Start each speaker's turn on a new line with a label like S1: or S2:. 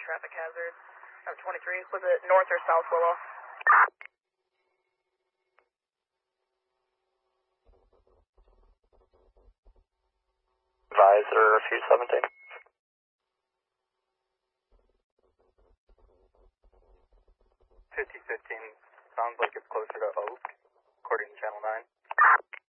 S1: traffic hazard. 23, was it north or south Willow?
S2: Advisor, refuse 17. 5015, sounds like it's closer to Oak, according to Channel 9.